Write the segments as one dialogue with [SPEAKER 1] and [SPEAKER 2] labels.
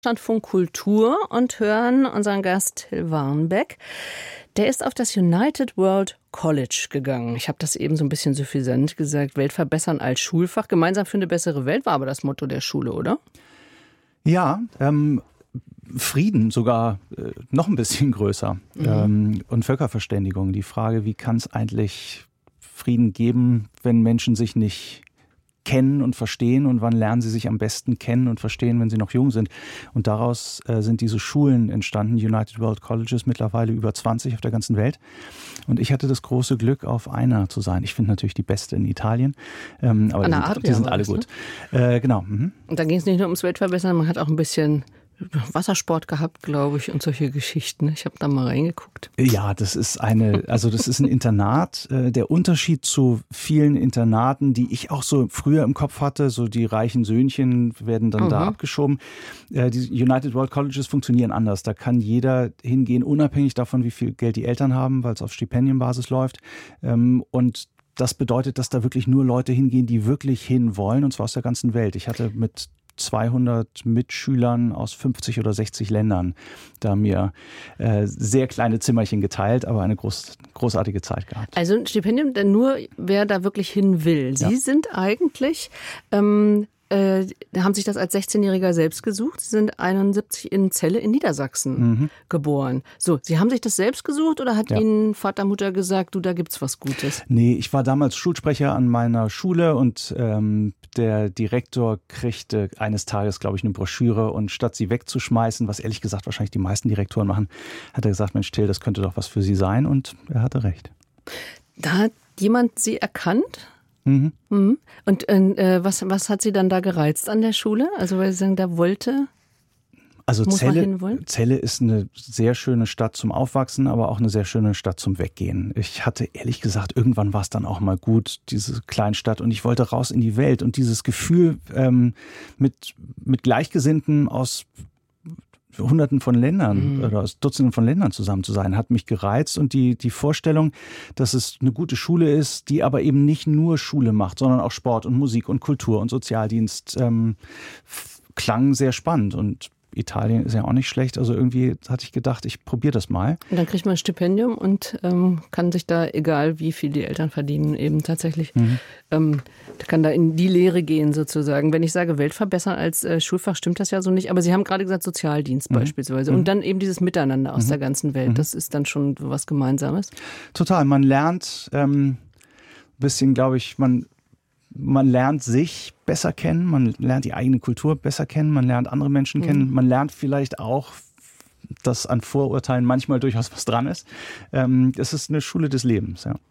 [SPEAKER 1] Deutschlandfunk Kultur und hören unseren Gast Till Warnbeck. Der ist auf das United World College gegangen. Ich habe das eben so ein bisschen suffisant gesagt. Welt verbessern als Schulfach. Gemeinsam für eine bessere Welt war aber das Motto der Schule, oder?
[SPEAKER 2] Ja, Frieden sogar noch ein bisschen größer. Und Völkerverständigung. Die Frage, wie kann es eigentlich Frieden geben, wenn Menschen sich nicht kennen und verstehen, und wann lernen sie sich am besten kennen und verstehen, wenn sie noch jung sind. Und daraus sind diese Schulen entstanden, United World Colleges, mittlerweile über 20 auf der ganzen Welt. Und ich hatte das große Glück, auf einer zu sein. Ich finde natürlich die beste in Italien, aber die sind alle gut. Ne? Genau. Mhm.
[SPEAKER 1] Und da ging es nicht nur ums Weltverbessern, man hat auch ein bisschen Wassersport gehabt, glaube ich, und solche Geschichten. Ich habe da mal reingeguckt.
[SPEAKER 2] Ja, das ist ein Internat. Der Unterschied zu vielen Internaten, die ich auch so früher im Kopf hatte, so die reichen Söhnchen werden dann da abgeschoben. Die United World Colleges funktionieren anders. Da kann jeder hingehen, unabhängig davon, wie viel Geld die Eltern haben, weil es auf Stipendienbasis läuft. Und das bedeutet, dass da wirklich nur Leute hingehen, die wirklich hinwollen, und zwar aus der ganzen Welt. Ich hatte mit 200 Mitschülern aus 50 oder 60 Ländern da mir sehr kleine Zimmerchen geteilt, aber eine großartige Zeit gehabt.
[SPEAKER 1] Also ein Stipendium, denn nur wer da wirklich hin will. Sie sind eigentlich, haben sich das als 16-Jähriger selbst gesucht. Sie sind 71 in Celle in Niedersachsen geboren. So, Sie haben sich das selbst gesucht oder hat Ihnen Vater, Mutter gesagt, du, da gibt's was Gutes?
[SPEAKER 2] Nee, ich war damals Schulsprecher an meiner Schule und der Direktor kriegte eines Tages, glaube ich, eine Broschüre, und statt sie wegzuschmeißen, was ehrlich gesagt wahrscheinlich die meisten Direktoren machen, hat er gesagt, Mensch Till, das könnte doch was für Sie sein, und er hatte recht.
[SPEAKER 1] Da hat jemand Sie erkannt? Und was hat Sie dann da gereizt an der Schule? Also weil Sie sagen, da wollte...
[SPEAKER 2] Also Celle ist eine sehr schöne Stadt zum Aufwachsen, aber auch eine sehr schöne Stadt zum Weggehen. Ich hatte ehrlich gesagt, irgendwann war es dann auch mal gut, diese Kleinstadt, und ich wollte raus in die Welt. Und dieses Gefühl, mit Gleichgesinnten aus Hunderten von Ländern oder aus Dutzenden von Ländern zusammen zu sein, hat mich gereizt. Und die Vorstellung, dass es eine gute Schule ist, die aber eben nicht nur Schule macht, sondern auch Sport und Musik und Kultur und Sozialdienst, klang sehr spannend. Und Italien ist ja auch nicht schlecht. Also irgendwie hatte ich gedacht, ich probiere das mal.
[SPEAKER 1] Und dann kriegt man ein Stipendium und kann sich da, egal wie viel die Eltern verdienen, eben tatsächlich, kann da in die Lehre gehen sozusagen. Wenn ich sage Welt verbessern als Schulfach, stimmt das ja so nicht. Aber Sie haben gerade gesagt Sozialdienst beispielsweise. Und dann eben dieses Miteinander aus der ganzen Welt. Das ist dann schon was Gemeinsames.
[SPEAKER 2] Total. Man lernt ein bisschen, glaube ich, man lernt sich besser kennen, man lernt die eigene Kultur besser kennen, man lernt andere Menschen kennen, man lernt vielleicht auch, dass an Vorurteilen manchmal durchaus was dran ist. Es ist eine Schule des Lebens, ja.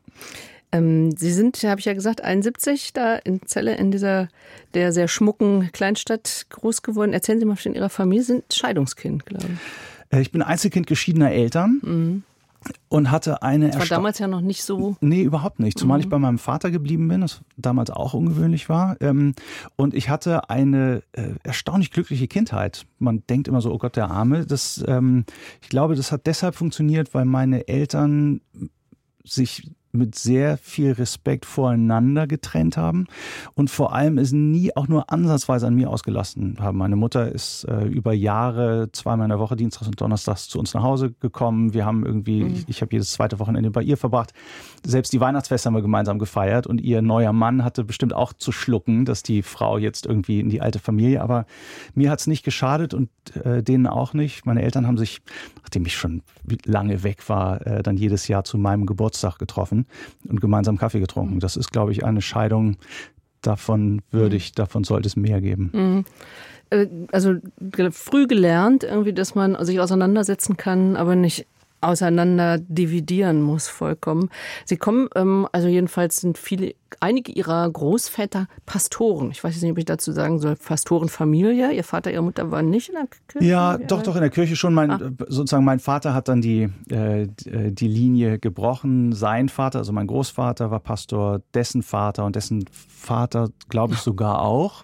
[SPEAKER 1] Sie sind, habe ich ja gesagt, 71 da in Celle in der sehr schmucken Kleinstadt groß geworden. Erzählen Sie mal von Ihrer Familie. Sie sind Scheidungskind, glaube ich.
[SPEAKER 2] Ich bin Einzelkind geschiedener Eltern. Und hatte eine...
[SPEAKER 1] Das war damals ja noch nicht so...
[SPEAKER 2] Nee, überhaupt nicht. Zumal ich bei meinem Vater geblieben bin, das damals auch ungewöhnlich war. Und ich hatte eine erstaunlich glückliche Kindheit. Man denkt immer so, oh Gott, der Arme. Ich glaube, das hat deshalb funktioniert, weil meine Eltern sich mit sehr viel Respekt voreinander getrennt haben und vor allem es nie auch nur ansatzweise an mir ausgelassen haben. Meine Mutter ist über Jahre zweimal in der Woche, dienstags und donnerstags, zu uns nach Hause gekommen. Wir haben irgendwie, ich habe jedes zweite Wochenende bei ihr verbracht. Selbst die Weihnachtsfeste haben wir gemeinsam gefeiert, und ihr neuer Mann hatte bestimmt auch zu schlucken, dass die Frau jetzt irgendwie in die alte Familie, aber mir hat es nicht geschadet und denen auch nicht. Meine Eltern haben sich, nachdem ich schon lange weg war, dann jedes Jahr zu meinem Geburtstag getroffen und gemeinsam Kaffee getrunken. Das ist, glaube ich, eine Scheidung, davon sollte es mehr geben.
[SPEAKER 1] Also früh gelernt, irgendwie, dass man sich auseinandersetzen kann, aber nicht auseinander dividieren muss vollkommen. Sie kommen, also jedenfalls sind einige Ihrer Großväter Pastoren. Ich weiß jetzt nicht, ob ich dazu sagen soll, Pastorenfamilie. Ihr Vater, Ihre Mutter waren nicht in der Kirche?
[SPEAKER 2] Ja, doch in der Kirche schon. Sozusagen mein Vater hat dann die Linie gebrochen. Sein Vater, also mein Großvater, war Pastor, dessen Vater und dessen Vater, glaube ich, sogar auch.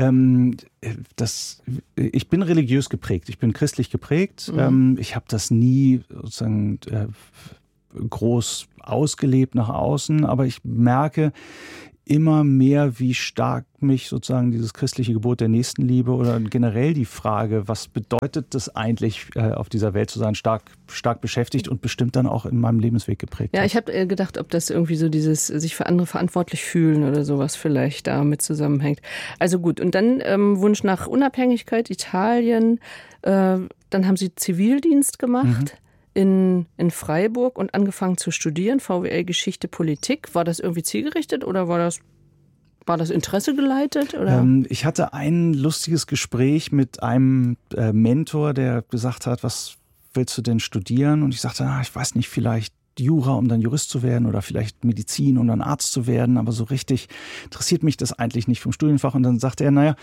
[SPEAKER 2] Ich bin religiös geprägt, ich bin christlich geprägt. Ich habe das nie sozusagen groß ausgelebt nach außen, aber ich merke, immer mehr, wie stark mich sozusagen dieses christliche Gebot der Nächstenliebe oder generell die Frage, was bedeutet das eigentlich, auf dieser Welt zu sein, stark beschäftigt und bestimmt dann auch in meinem Lebensweg geprägt.
[SPEAKER 1] Ja, ich habe gedacht, ob das irgendwie so dieses sich für andere verantwortlich fühlen oder sowas vielleicht damit zusammenhängt. Also gut, und dann Wunsch nach Unabhängigkeit, Italien, dann haben Sie Zivildienst gemacht. In Freiburg und angefangen zu studieren, VWL Geschichte, Politik. War das irgendwie zielgerichtet oder war das Interesse geleitet? Oder?
[SPEAKER 2] Ich hatte ein lustiges Gespräch mit einem Mentor, der gesagt hat, was willst du denn studieren? Und ich sagte, ich weiß nicht, vielleicht Jura, um dann Jurist zu werden oder vielleicht Medizin, um dann Arzt zu werden. Aber so richtig interessiert mich das eigentlich nicht vom Studienfach. Und dann sagte er,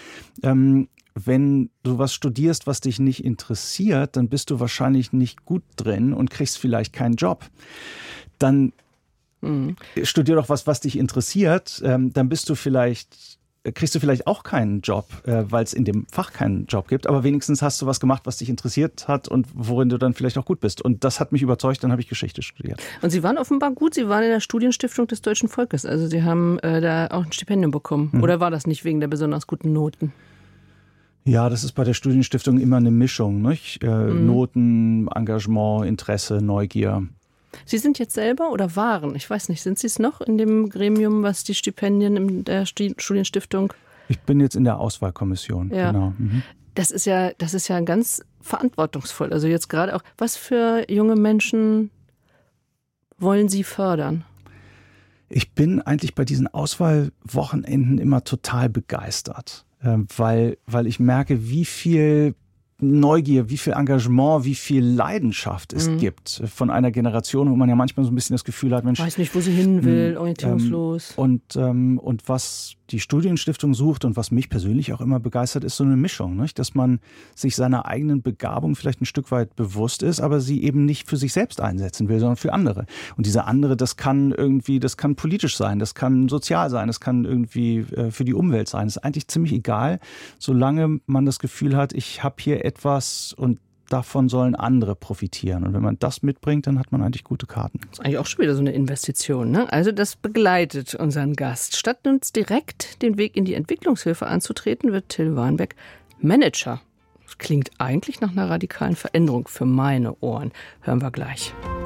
[SPEAKER 2] wenn du was studierst, was dich nicht interessiert, dann bist du wahrscheinlich nicht gut drin und kriegst vielleicht keinen Job. Dann studier doch was dich interessiert, dann kriegst du vielleicht auch keinen Job, weil es in dem Fach keinen Job gibt, aber wenigstens hast du was gemacht, was dich interessiert hat und worin du dann vielleicht auch gut bist. Und das hat mich überzeugt, dann habe ich Geschichte studiert.
[SPEAKER 1] Und Sie waren offenbar gut, Sie waren in der Studienstiftung des Deutschen Volkes, also Sie haben da auch ein Stipendium bekommen. Oder war das nicht wegen der besonders guten Noten?
[SPEAKER 2] Ja, das ist bei der Studienstiftung immer eine Mischung, nicht? Noten, Engagement, Interesse, Neugier.
[SPEAKER 1] Sie sind jetzt selber oder waren, ich weiß nicht, sind Sie es noch in dem Gremium, was die Stipendien in der Studienstiftung?
[SPEAKER 2] Ich bin jetzt in der Auswahlkommission,
[SPEAKER 1] ja.
[SPEAKER 2] Genau.
[SPEAKER 1] Das ist ja ganz verantwortungsvoll. Also jetzt gerade auch, was für junge Menschen wollen Sie fördern?
[SPEAKER 2] Ich bin eigentlich bei diesen Auswahlwochenenden immer total begeistert. Weil ich merke, wie viel Neugier, wie viel Engagement, wie viel Leidenschaft es gibt von einer Generation, wo man ja manchmal so ein bisschen das Gefühl hat, Mensch,
[SPEAKER 1] weiß nicht, wo sie hin will, orientierungslos.
[SPEAKER 2] Und was die Studienstiftung sucht und was mich persönlich auch immer begeistert, ist so eine Mischung, nicht? Dass man sich seiner eigenen Begabung vielleicht ein Stück weit bewusst ist, aber sie eben nicht für sich selbst einsetzen will, sondern für andere. Und diese andere, das kann politisch sein, das kann sozial sein, das kann irgendwie für die Umwelt sein. Das ist eigentlich ziemlich egal, solange man das Gefühl hat, ich habe hier etwas und davon sollen andere profitieren. Und wenn man das mitbringt, dann hat man eigentlich gute Karten.
[SPEAKER 1] Das ist eigentlich auch schon wieder so eine Investition, ne? Also das begleitet unseren Gast. Statt uns direkt den Weg in die Entwicklungshilfe anzutreten, wird Till Warnbeck Manager. Das klingt eigentlich nach einer radikalen Veränderung für meine Ohren. Hören wir gleich.